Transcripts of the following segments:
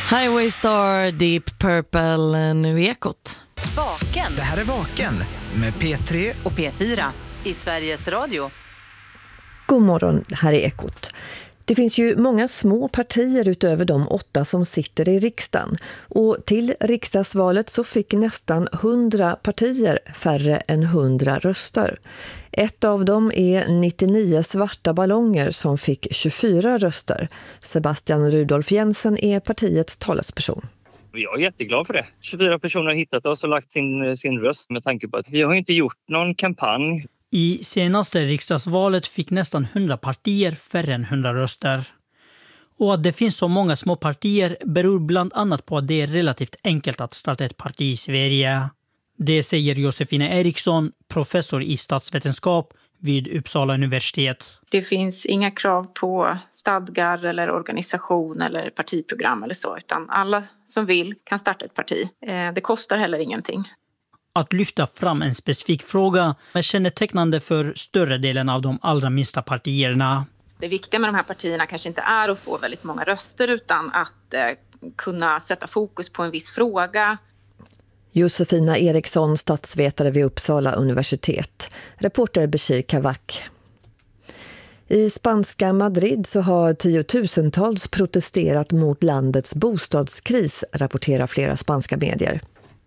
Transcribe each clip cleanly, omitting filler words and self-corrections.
Highway Star, Deep Purple, nu Ekot. Vaken. Det här är Vaken med P3 och P4 i Sveriges Radio. God morgon, här är Ekot. Det finns ju många små partier utöver de 8 som sitter i riksdagen. Och till riksdagsvalet så fick nästan 100 partier färre än 100 röster. Ett av dem är 99 svarta ballonger som fick 24 röster. Sebastian Rudolf Jensen är partiets talesperson. Jag är jätteglad för det. 24 personer har hittat oss och lagt sin röst med tanke på att vi har inte gjort någon kampanj. I senaste riksdagsvalet fick nästan 100 partier färre än 100 röster. Och att det finns så många små partier beror bland annat på att det är relativt enkelt att starta ett parti i Sverige. Det säger Josefina Eriksson, professor i statsvetenskap vid Uppsala universitet. Det finns inga krav på stadgar eller organisation eller partiprogram eller så, utan alla som vill kan starta ett parti. Det kostar heller ingenting. Att lyfta fram en specifik fråga är kännetecknande för större delen av de allra minsta partierna. Det viktiga med de här partierna kanske inte är att få väldigt många röster utan att kunna sätta fokus på en viss fråga. Josefina Eriksson, statsvetare vid Uppsala universitet. Reporter Bashir Kavak. I spanska Madrid så har tiotusentals protesterat mot landets bostadskris, rapporterar flera spanska medier.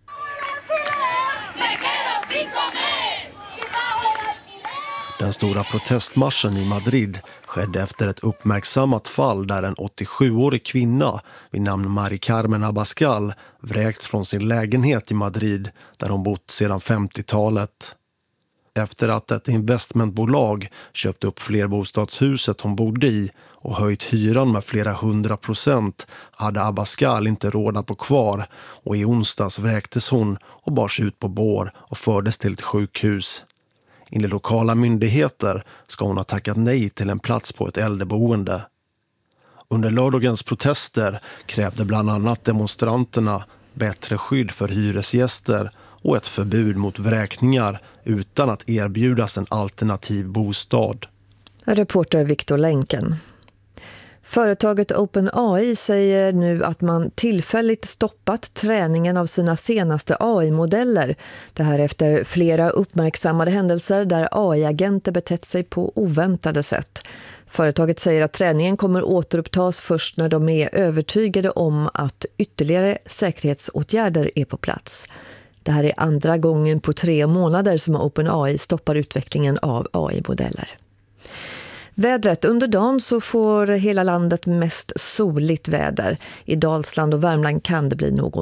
Den stora protestmarschen i Madrid skedde efter ett uppmärksammat fall där en 87-årig kvinna vid namn Mari Carmen Abascal vräkts från sin lägenhet i Madrid där hon bott sedan 50-talet. Efter att ett investmentbolag köpt upp flerbostadshuset hon bodde i och höjt hyran med flera 100% hade Abascal inte råd att bo kvar och i onsdags vräktes hon och bars ut på bår och fördes till ett sjukhus. Enligt lokala myndigheter ska hon ha tackat nej till en plats på ett äldreboende. Under lördagens protester krävde bland annat demonstranterna bättre skydd för hyresgäster och ett förbud mot vräkningar utan att erbjudas en alternativ bostad. Reporter Viktor Länken. Företaget OpenAI säger nu att man tillfälligt stoppat träningen av sina senaste AI-modeller. Det här efter flera uppmärksammade händelser där AI-agenter betett sig på oväntade sätt. Företaget säger att träningen kommer återupptas först när de är övertygade om att ytterligare säkerhetsåtgärder är på plats. Det här är andra gången på 3 månader som OpenAI stoppar utvecklingen av AI-modeller. Vädret. Under dagen så får hela landet mest soligt väder. I Dalsland och Värmland kan det bli någon